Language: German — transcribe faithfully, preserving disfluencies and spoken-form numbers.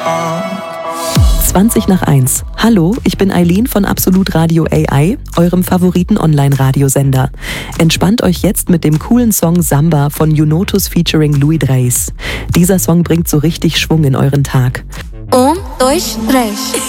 zwanzig nach eins. Hallo, ich bin Eileen von Absolut Radio A I, eurem favoriten Online-Radiosender. Entspannt euch jetzt mit dem coolen Song Samba von Junotus featuring Louis Dreis. Dieser Song bringt so richtig Schwung in euren Tag. Um, dois, três.